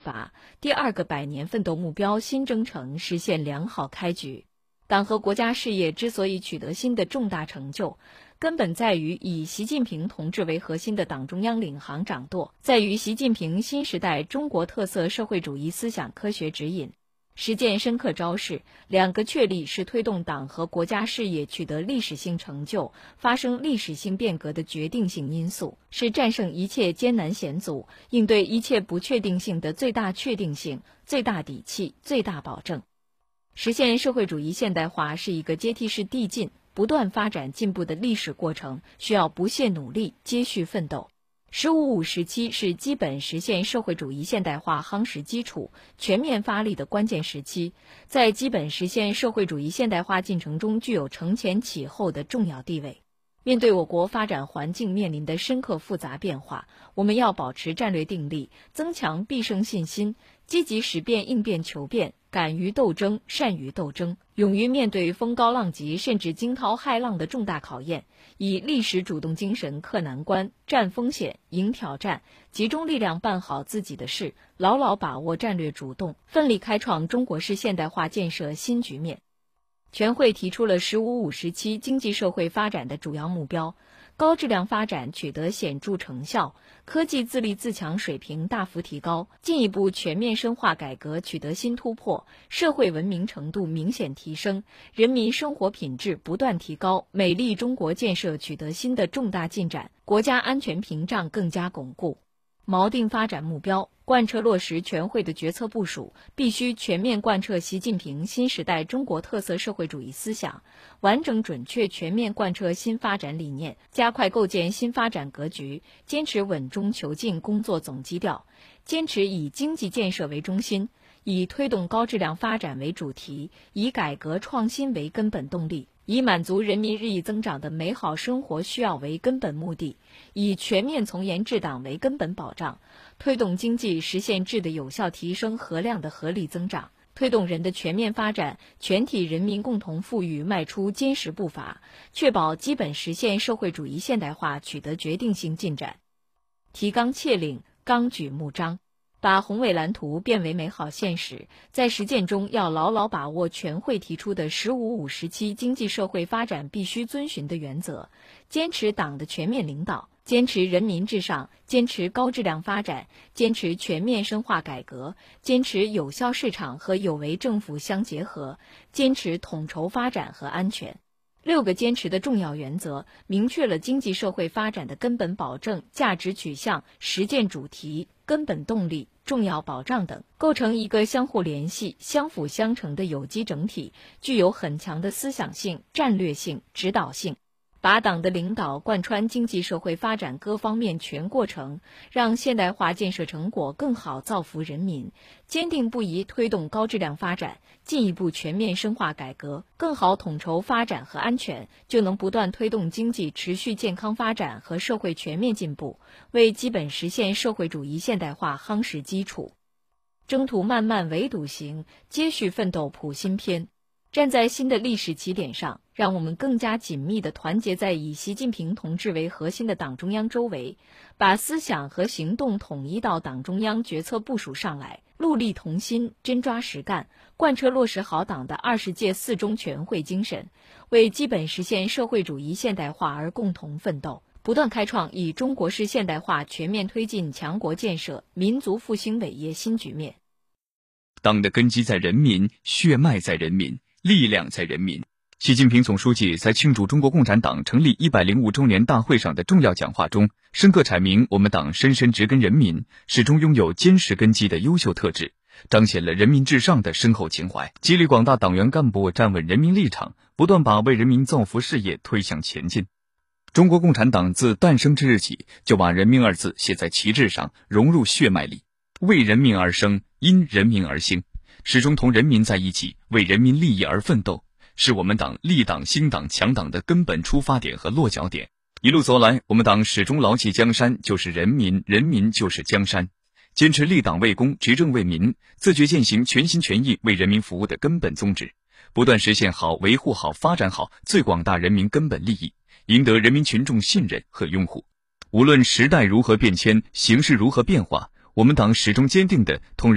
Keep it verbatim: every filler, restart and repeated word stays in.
法，第二个百年奋斗目标新征程实现良好开局。党和国家事业之所以取得新的重大成就，根本在于以习近平同志为核心的党中央领航掌舵，在于习近平新时代中国特色社会主义思想科学指引。实践深刻昭示，两个确立是推动党和国家事业取得历史性成就、发生历史性变革的决定性因素，是战胜一切艰难险阻、应对一切不确定性的最大确定性、最大底气、最大保证。实现社会主义现代化是一个阶梯式递进、不断发展进步的历史过程，需要不懈努力、接续奋斗。十五五时期是基本实现社会主义现代化夯实基础、全面发力的关键时期，在基本实现社会主义现代化进程中具有承前启后的重要地位。面对我国发展环境面临的深刻复杂变化，我们要保持战略定力，增强毕生信心，积极识变应变求变，敢于斗争，善于斗争，勇于面对风高浪急甚至惊涛骇浪的重大考验，以历史主动精神克难关、战风险、迎挑战，集中力量办好自己的事，牢牢把握战略主动，奋力开创中国式现代化建设新局面。全会提出了“十五五”时期经济社会发展的主要目标，高质量发展取得显著成效，科技自立自强水平大幅提高，进一步全面深化改革取得新突破，社会文明程度明显提升，人民生活品质不断提高，美丽中国建设取得新的重大进展，国家安全屏障更加巩固。锚定发展目标，贯彻落实全会的决策部署，必须全面贯彻习近平新时代中国特色社会主义思想，完整准确全面贯彻新发展理念，加快构建新发展格局，坚持稳中求进工作总基调，坚持以经济建设为中心，以推动高质量发展为主题，以改革创新为根本动力，以满足人民日益增长的美好生活需要为根本目的，以全面从严治党为根本保障，推动经济实现质的有效提升和量的合理增长，推动人的全面发展、全体人民共同富裕迈出坚实步伐，确保基本实现社会主义现代化取得决定性进展。提纲挈领，纲举目张，把宏伟蓝图变为美好现实，在实践中要牢牢把握全会提出的“十五五”时期经济社会发展必须遵循的原则，坚持党的全面领导，坚持人民至上，坚持高质量发展，坚持全面深化改革，坚持有效市场和有为政府相结合，坚持统筹发展和安全。六个坚持的重要原则，明确了经济社会发展的根本保证、价值取向、实践主题、根本动力、重要保障等，构成一个相互联系、相辅相成的有机整体，具有很强的思想性、战略性、指导性。把党的领导贯穿经济社会发展各方面全过程，让现代化建设成果更好造福人民，坚定不移推动高质量发展，进一步全面深化改革，更好统筹发展和安全，就能不断推动经济持续健康发展和社会全面进步，为基本实现社会主义现代化夯实基础。征途漫漫唯独行，接续奋斗谱新篇。站在新的历史起点上，让我们更加紧密地团结在以习近平同志为核心的党中央周围，把思想和行动统一到党中央决策部署上来，戮力同心，真抓实干，贯彻落实好党的二十届四中全会精神，为基本实现社会主义现代化而共同奋斗，不断开创以中国式现代化全面推进强国建设、民族复兴伟业新局面。 党的根基在人民，血脉在人民，力量在人民。习近平总书记在庆祝中国共产党成立一百零五周年大会上的重要讲话中，深刻阐明我们党深深植根人民，始终拥有坚实根基的优秀特质，彰显了人民至上的深厚情怀，激励广大党员干部站稳人民立场，不断把为人民造福事业推向前进。中国共产党自诞生之日起，就把人民二字写在旗帜上，融入血脉里，为人民而生，因人民而兴，始终同人民在一起，为人民利益而奋斗，是我们党立党兴党强党的根本出发点和落脚点。一路走来，我们党始终牢记江山就是人民，人民就是江山，坚持立党为公，执政为民，自觉践行全心全意为人民服务的根本宗旨，不断实现好、维护好、发展好最广大人民根本利益，赢得人民群众信任和拥护。无论时代如何变迁，形势如何变化，我们党始终坚定地同